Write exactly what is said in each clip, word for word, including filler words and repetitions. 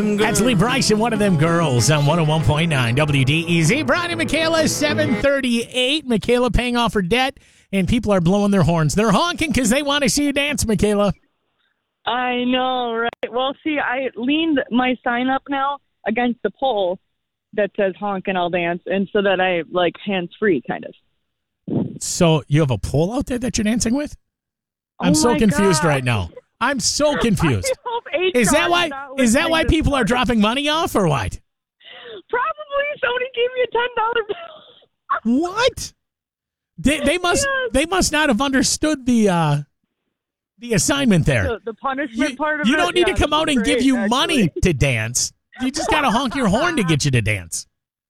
them girls. That's Lee Bryson, One of Them Girls on one oh one point nine W D E Z. Brian and Michaela, seven thirty-eight. Michaela paying off her debt, and people are blowing their horns. They're honking because they want to see you dance, Michaela. I know, right? Well, see, I leaned my sign up now against the pole that says honk and I'll dance, and so that I, like, hands-free, kind of. So you have a pole out there that you're dancing with? I'm Oh so my confused God. right now. I'm so confused. I hope H R Is that why? not Is that listening why to people are this. dropping money off, or what? Probably somebody gave me a ten dollar bill. What? They, they must. Yes. They must not have understood the uh, the assignment there. The, the punishment You, part of you it. don't need yeah, to come this out is and give great, you actually. money to dance. You just got to honk your horn to get you to dance.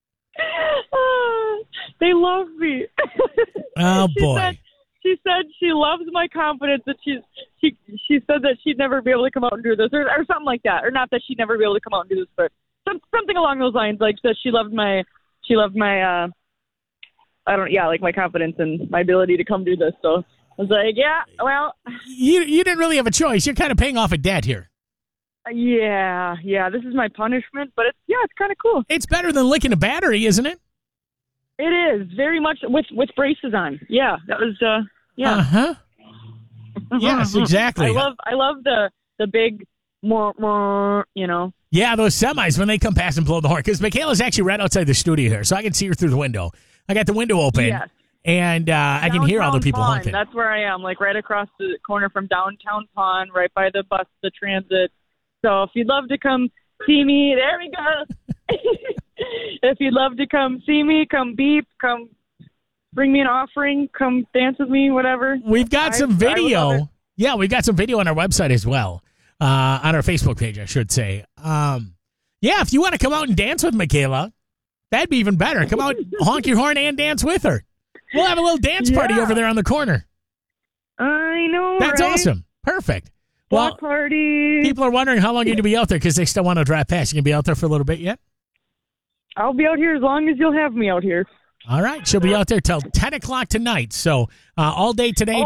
Uh, they love me. Oh she boy. Said, she said she loves my confidence. That she's she she said that she'd never be able to come out and do this, or, or something like that, or not that she'd never be able to come out and do this, but some, something along those lines. Like that she loved my she loved my uh, I don't yeah like my confidence and my ability to come do this. So I was like, yeah, well, You you didn't really have a choice. You're kind of paying off a debt here. yeah, yeah. This is my punishment, but it's yeah, it's kind of cool. It's better than licking a battery, isn't it? It is very much with with braces on. Yeah, that was uh yeah. Uh huh. Yes, exactly. I love I love the the big more more you know. Yeah, those semis when they come past and blow the horn. Because Michaela's actually right outside the studio here, so I can see her through the window. I got the window open, Yes. and uh, I can hear all the Downtown people Pond, honking. That's where I am, like right across the corner from downtown Pond, right by the bus, the transit. So if you'd love to come see me, there we go. If you'd love to come see me, come beep, come bring me an offering, come dance with me, whatever. We've got I- some I would love video. it. Yeah, we've got some video on our website as well, uh, on our Facebook page, I should say. Um, yeah, if you want to come out and dance with Michaela, that'd be even better. Come out, honk your horn, and dance with her. We'll have a little dance party Yeah. over there on the corner. I know, That's right? awesome. Perfect. Block Well, party. people are wondering how long you're going to be out there because they still want to drive past. You going to be out there for a little bit yet? I'll be out here as long as you'll have me out here. All right. She'll be out there till ten o'clock tonight. So uh, all day today.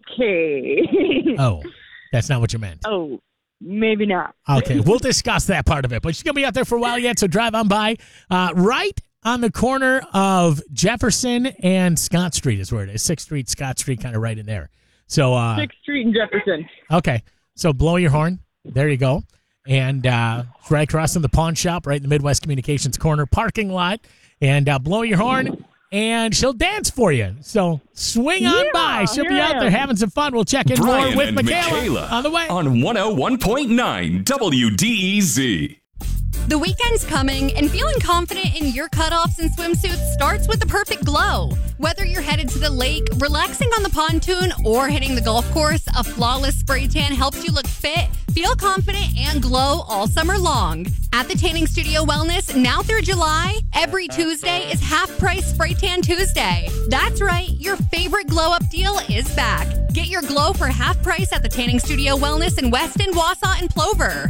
Okay. Oh, that's not what you meant. Oh, maybe not. Okay, we'll discuss that part of it. But she's going to be out there for a while yet, so drive on by. Uh, right on the corner of Jefferson and Scott Street is where it is. sixth Street, Scott Street, kind of right in there. So, uh, sixth Street in Jefferson. okay. So blow your horn. There you go. And uh, it's right across from the pawn shop, right in the Midwest Communications corner parking lot. And uh, blow your horn, and she'll dance for you. So swing on Yeah, by. She'll be here I out there am. having some fun. We'll check in Brian more with and Michaela, Michaela on the way. on one oh one point nine W D E Z. The weekend's coming, and feeling confident in your cutoffs and swimsuits starts with the perfect glow. Whether you're headed to the lake, relaxing on the pontoon, or hitting the golf course, a flawless spray tan helps you look fit, feel confident, and glow all summer long. At the Tanning Studio Wellness, now through July, every Tuesday is half-price Spray Tan Tuesday. That's right, your favorite glow-up deal is back. Get your glow for half price at the Tanning Studio Wellness in Weston, Wausau, and Plover.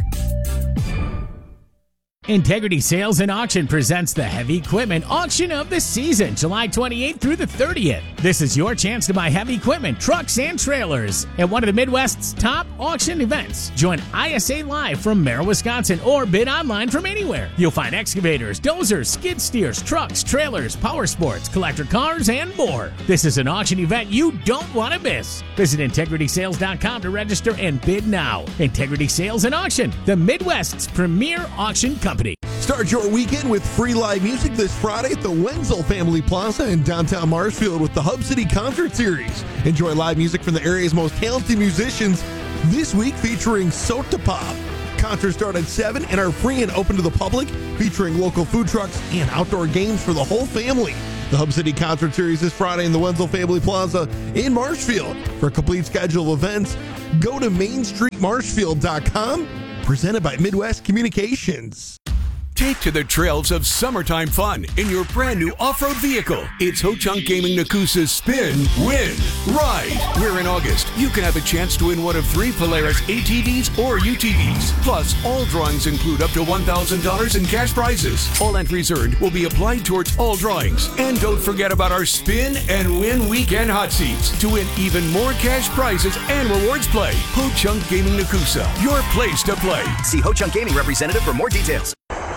Integrity Sales and Auction presents the Heavy Equipment Auction of the Season, July twenty-eighth through the thirtieth. This is your chance to buy heavy equipment, trucks, and trailers at one of the Midwest's top auction events. Join I S A Live from Merrill, Wisconsin, or bid online from anywhere. You'll find excavators, dozers, skid steers, trucks, trailers, power sports, collector cars, and more. This is an auction event you don't want to miss. Visit integrity sales dot com to register and bid now. Integrity Sales and Auction, the Midwest's premier auction company. Start your weekend with free live music this Friday at the Wenzel Family Plaza in downtown Marshfield with the Hub City Concert Series. Enjoy live music from the area's most talented musicians this week featuring Sota Pop. Concerts start at seven and are free and open to the public, featuring local food trucks and outdoor games for the whole family. The Hub City Concert Series this Friday in the Wenzel Family Plaza in Marshfield. For a complete schedule of events, go to main street marshfield dot com. Presented by Midwest Communications. Take to the trails of summertime fun in your brand new off-road vehicle. It's Ho-Chunk Gaming Nakusa's Spin, Win, Ride. Where in August, you can have a chance to win one of three Polaris A T Vs or U T Vs. Plus, all drawings include up to one thousand dollars in cash prizes. All entries earned will be applied towards all drawings. And don't forget about our Spin and Win Weekend Hot Seats to win even more cash prizes and rewards play. Ho-Chunk Gaming Nakusa, your place to play. See Ho-Chunk Gaming representative for more details.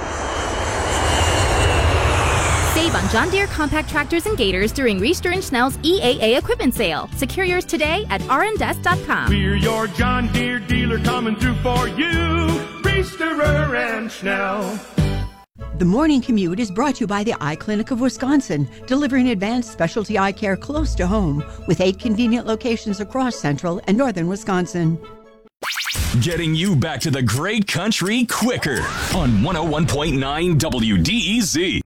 Save on John Deere compact tractors and gators during Reister and Schnell's E A A equipment sale. Secure yours today at r n d e s dot com. We're your John Deere dealer coming through for you. Reisterer and Schnell. The morning commute is brought to you by the Eye Clinic of Wisconsin, delivering advanced specialty eye care close to home with eight convenient locations across central and northern Wisconsin. Getting you back to the great country quicker on one oh one point nine W D E Z.